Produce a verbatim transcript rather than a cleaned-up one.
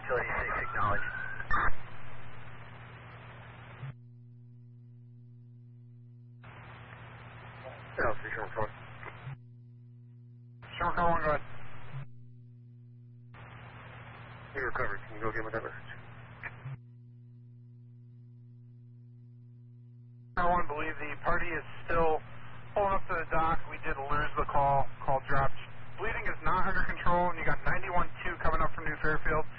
utility six, acknowledge. Yeah, three, Sherman Car one. Sherman Car one, go ahead. He recovered. Can you go get him that message? I want to believe the party is still pulling up to the dock. We did lose the call. Call dropped. Bleeding is not under control, and you got ninety-one two coming up from New Fairfield.